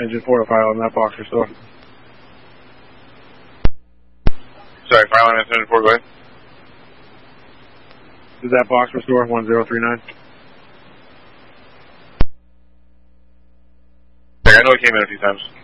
Engine 4 to file on that box restore. Sorry, file on Engine 4, go ahead. Is that box restore 1039? I know it came in a few times.